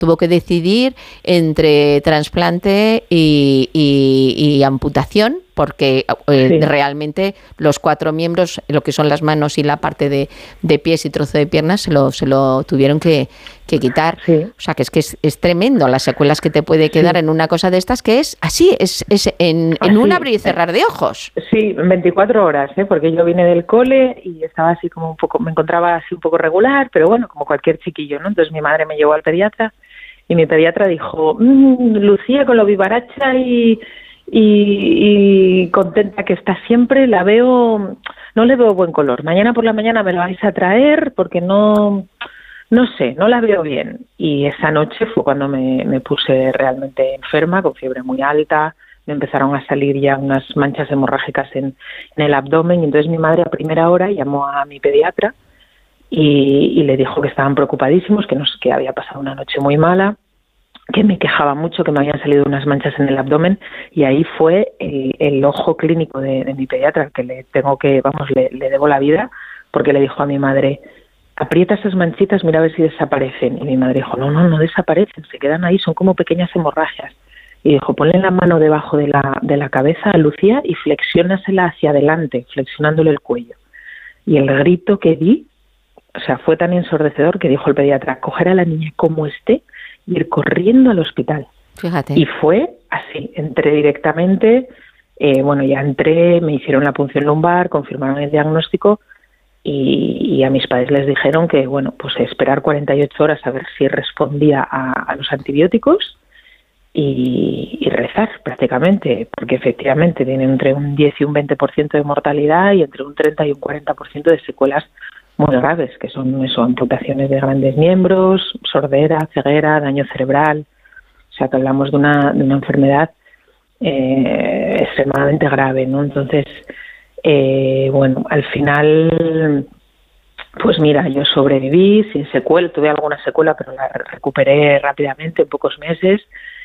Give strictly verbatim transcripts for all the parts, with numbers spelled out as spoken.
tuvo que decidir entre trasplante y, y, y amputación, porque eh, sí. realmente los cuatro miembros, lo que son las manos y la parte de, de pies y trozo de piernas, se lo, se lo tuvieron que, que quitar. Sí. O sea, que es que es, es tremendo las secuelas que te puede quedar sí. en una cosa de estas, que es así, es, es en, en un abrir y cerrar de ojos. Sí, veinticuatro horas, ¿eh? Porque yo vine del cole y estaba así como un poco, me encontraba así un poco regular, pero bueno, como cualquier chiquillo, ¿no? Entonces mi madre me llevó al pediatra y mi pediatra dijo, mmm, Lucía, con lo vivaracha y... Y, y contenta que está siempre, la veo, no le veo buen color. Mañana por la mañana me la vais a traer porque no, no sé, no la veo bien. Y esa noche fue cuando me, me puse realmente enferma, con fiebre muy alta, me empezaron a salir ya unas manchas hemorrágicas en, en el abdomen. Y entonces mi madre a primera hora llamó a mi pediatra y, y le dijo que estaban preocupadísimos, que, nos, que había pasado una noche muy mala, que me quejaba mucho, que me habían salido unas manchas en el abdomen, y ahí fue el, el ojo clínico de, de mi pediatra, que le tengo que, vamos, le, le debo la vida, porque le dijo a mi madre, aprieta esas manchitas, mira a ver si desaparecen. Y mi madre dijo, no, no, no desaparecen, se quedan ahí, son como pequeñas hemorragias. Y dijo, ponle la mano debajo de la, de la cabeza a Lucía y flexiónasela hacia adelante, flexionándole el cuello. Y el grito que di, o sea, fue tan ensordecedor que dijo el pediatra, coger a la niña como esté, ir corriendo al hospital. Fíjate. Y fue así, entré directamente, eh, bueno, ya entré, me hicieron la punción lumbar, confirmaron el diagnóstico y, y a mis padres les dijeron que, bueno, pues esperar cuarenta y ocho horas a ver si respondía a, a los antibióticos y, y rezar prácticamente, porque efectivamente tiene entre un diez y un veinte por ciento de mortalidad y entre un treinta y un cuarenta por ciento de secuelas muy graves, que son eso, amputaciones de grandes miembros, sordera, ceguera, daño cerebral. O sea, que hablamos de una, de una enfermedad eh, extremadamente grave, ¿no? Entonces, eh, bueno, al final, pues mira, yo sobreviví sin secuela, tuve alguna secuela, pero la recuperé rápidamente en pocos meses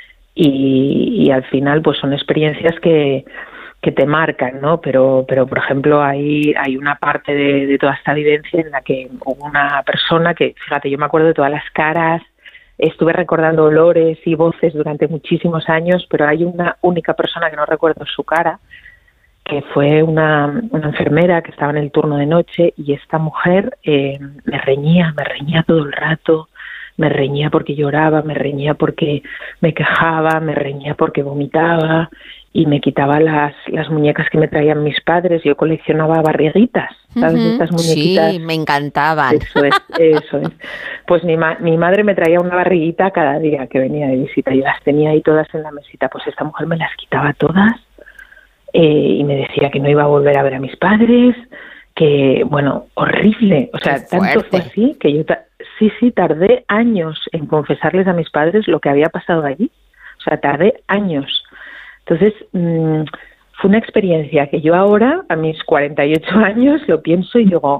y, y al final, pues son experiencias que que te marcan, ¿no? Pero, pero por ejemplo, hay, hay una parte de, de toda esta vivencia en la que hubo una persona que, fíjate, yo me acuerdo de todas las caras, estuve recordando olores y voces durante muchísimos años, pero hay una única persona que no recuerdo su cara, que fue una, una enfermera que estaba en el turno de noche y esta mujer eh, me reñía, me reñía todo el rato, me reñía porque lloraba, me reñía porque me quejaba, me reñía porque vomitaba y me quitaba las, las muñecas que me traían mis padres. Yo coleccionaba barriguitas, ¿sabes? Uh-huh. Estas muñequitas. Sí, me encantaban. Eso es, eso es. Pues mi, ma- mi madre me traía una barriguita cada día que venía de visita. Yo las tenía ahí todas en la mesita. Pues esta mujer me las quitaba todas eh, y me decía que no iba a volver a ver a mis padres, que, bueno, horrible. O sea, tanto fue así que yo, ta- sí, sí, tardé años en confesarles a mis padres lo que había pasado allí. O sea, tardé años. Entonces, mmm, fue una experiencia que yo ahora, a mis cuarenta y ocho años, lo pienso y digo,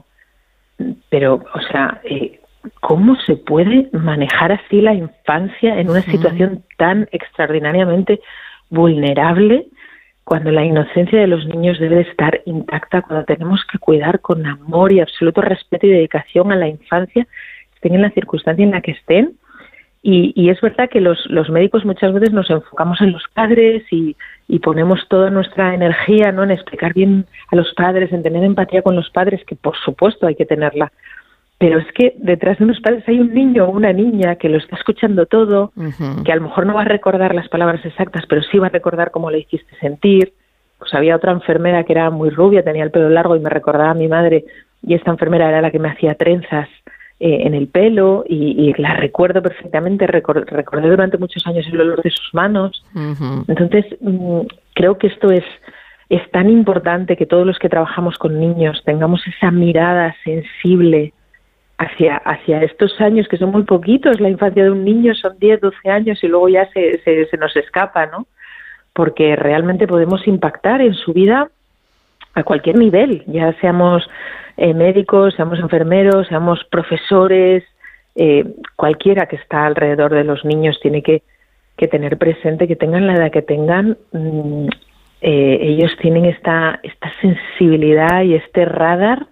pero, o sea, eh, ¿cómo se puede manejar así la infancia en una situación tan extraordinariamente vulnerable cuando la inocencia de los niños debe de estar intacta, cuando tenemos que cuidar con amor y absoluto respeto y dedicación a la infancia, estén en la circunstancia en la que estén? Y, y es verdad que los, los médicos muchas veces nos enfocamos en los padres y, y ponemos toda nuestra energía, ¿no?, en explicar bien a los padres, en tener empatía con los padres, que por supuesto hay que tenerla. Pero es que detrás de unos padres hay un niño o una niña que lo está escuchando todo, uh-huh. que a lo mejor no va a recordar las palabras exactas, pero sí va a recordar cómo le hiciste sentir. Pues había otra enfermera que era muy rubia, tenía el pelo largo y me recordaba a mi madre, y esta enfermera era la que me hacía trenzas Eh, en el pelo y, y la recuerdo perfectamente, recor- recordé durante muchos años el olor de sus manos. Uh-huh. Entonces, mmm, creo que esto es, es tan importante que todos los que trabajamos con niños tengamos esa mirada sensible hacia, hacia estos años, que son muy poquitos. La infancia de un niño son diez, doce años y luego ya se, se, se nos escapa, ¿no? Porque realmente podemos impactar en su vida a cualquier nivel, ya seamos eh, médicos, seamos enfermeros, seamos profesores, eh, cualquiera que está alrededor de los niños tiene que, que tener presente que tengan la edad que tengan, mmm, eh, ellos tienen esta, esta sensibilidad y este radar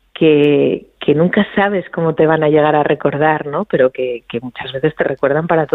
que, que nunca sabes cómo te van a llegar a recordar, ¿no? Pero que, que muchas veces te recuerdan para todo.